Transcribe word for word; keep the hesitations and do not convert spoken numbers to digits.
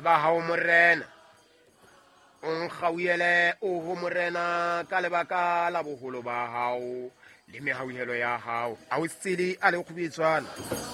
ba hao morena o nkgauele o ho morena ka lebaka la boholo ba hao le mehauhelo ya hao a o sele a le kgubetswana